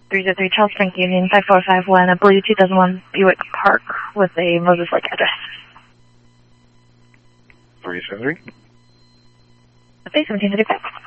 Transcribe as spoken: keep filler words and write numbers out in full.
three zero three Charles Frank Union, five four five one, I believe two thousand one Buick Park with a Moses Lake address. three seven three? Okay, seventeen thirty-five.